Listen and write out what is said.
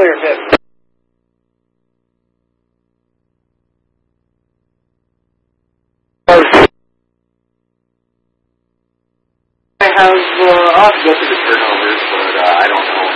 clear, good. I'll have to go through the turnovers, but I don't know